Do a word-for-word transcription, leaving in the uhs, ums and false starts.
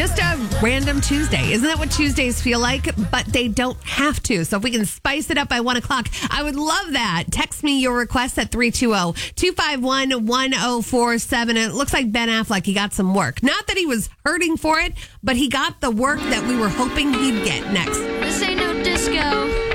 just a random Tuesday. Isn't that what Tuesdays feel like? But they don't have to. So if we can spice it up by one o'clock, I would love that. Text me your request at three two zero, two five one, one zero four seven. It looks like Ben Affleck, he got some work. Not that he was hurting for it, but he got the work that we were hoping he'd get next. This ain't no disco.